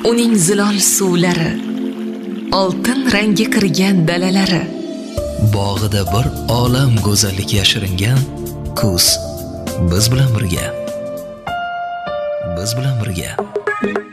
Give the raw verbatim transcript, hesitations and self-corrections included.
uning zilol suvlari, oltin rangi kirgan dalalari, bog'ida bir olam go'zallik yashiringan kuz biz bilan birga biz bilan birga